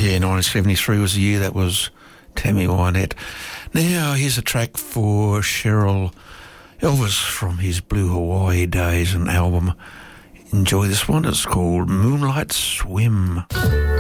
Yeah, 1973 was the year that was Tammy Wynette. Now, here's a track for Cheryl Elvis from his Blue Hawaii Days and album. Enjoy this one. It's called Moonlight Swim.